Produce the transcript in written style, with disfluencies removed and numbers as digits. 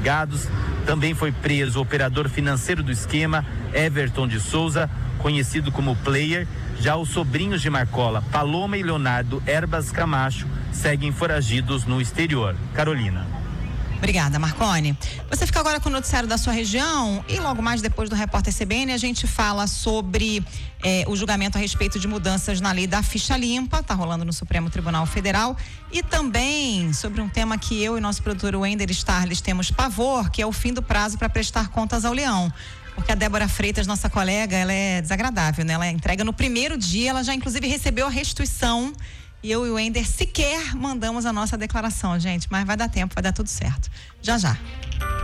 investigados. Também foi preso o operador financeiro do esquema, Everton de Souza, conhecido como Player. Já os sobrinhos de Marcola, Paloma e Leonardo Erbas Camacho, seguem foragidos no exterior. Carolina. Obrigada, Marcone. Você fica agora com o noticiário da sua região e logo mais depois do Repórter CBN a gente fala sobre o julgamento a respeito de mudanças na lei da ficha limpa, tá rolando no Supremo Tribunal Federal, e também sobre um tema que eu e nosso produtor Wender Starles temos pavor, que é o fim do prazo para prestar contas ao Leão. Porque a Débora Freitas, nossa colega, ela é desagradável, né? Ela entrega no primeiro dia, ela já inclusive recebeu a restituição. E eu e o Wender sequer mandamos a nossa declaração, gente. Mas vai dar tempo, vai dar tudo certo. Já, já.